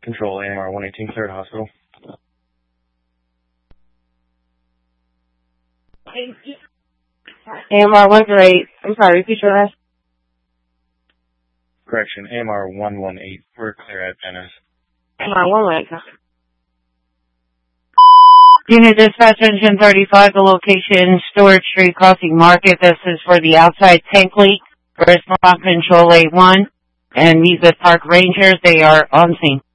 Control AMR 118 cleared hospital. AMR 108. I'm sorry, repeat your last. Correction, AMR 118. We're clear at Venice. AMR 118. Unit Dispatch Engine 35, the location, Stewart Street Crossing Market. This is for the outside tank leak. Response Control A1 and Mesa Park Rangers. They are on scene.